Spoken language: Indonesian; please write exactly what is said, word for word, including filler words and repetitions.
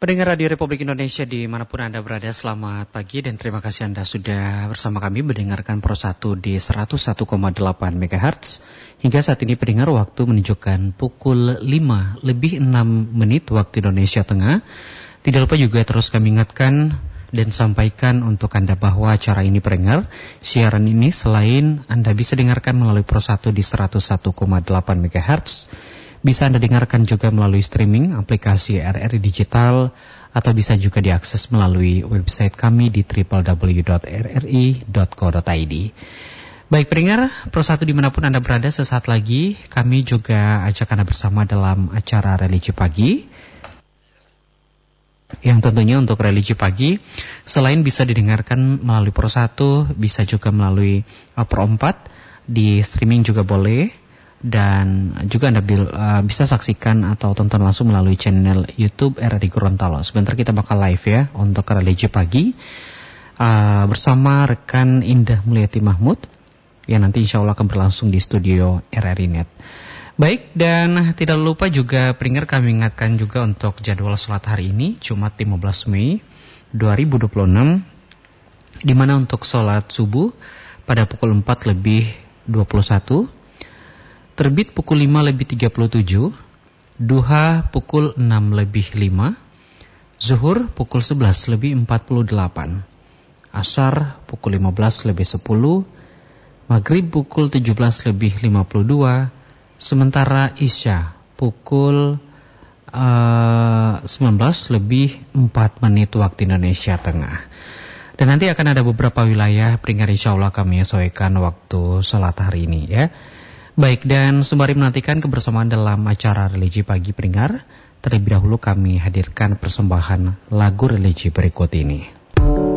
Pendengar Radio Republik Indonesia dimanapun Anda berada, selamat pagi dan terima kasih Anda sudah bersama kami mendengarkan Pro satu di seratus satu koma delapan megahertz. Hingga saat ini pendengar waktu menunjukkan pukul lima lebih enam menit waktu Indonesia Tengah. Tidak lupa juga terus kami ingatkan dan sampaikan untuk Anda bahwa acara ini pendengar, siaran ini selain Anda bisa dengarkan melalui Pro satu di seratus satu koma delapan megahertz, bisa Anda dengarkan juga melalui streaming aplikasi R R I Digital atau bisa juga diakses melalui website kami di w w w dot r r i dot co dot i d. Baik pendengar, Pro satu dimanapun Anda berada, sesaat lagi kami juga ajak Anda bersama dalam acara Religi Pagi. Yang tentunya untuk Religi Pagi selain bisa didengarkan melalui Pro satu, bisa juga melalui Pro empat, di streaming juga boleh. Dan juga Anda bil, uh, bisa saksikan atau tonton langsung melalui channel YouTube R R I Gorontalo. Sebentar kita bakal live ya untuk Religi Pagi uh, bersama rekan Indah Mulyati Mahmud yang nanti insya Allah akan berlangsung di studio R R I Net. Baik, dan tidak lupa juga pendengar kami ingatkan juga untuk jadwal sholat hari ini Jumat lima belas Mei dua ribu dua puluh enam, di mana untuk sholat subuh pada pukul empat lebih dua puluh satu, terbit pukul lima lebih tiga puluh tujuh, duha pukul enam lebih lima, zuhur pukul sebelas lebih empat puluh delapan, asar pukul lima belas lebih sepuluh, maghrib pukul tujuh belas lebih lima puluh dua, sementara isya pukul uh, sembilan belas lebih empat menit waktu Indonesia Tengah. Dan nanti akan ada beberapa wilayah pendengar insya Allah kami sesuaikan waktu sholat hari ini ya. Baik, dan sembari menantikan kebersamaan dalam acara Religi Pagi pendengar, terlebih dahulu kami hadirkan persembahan lagu religi berikut ini.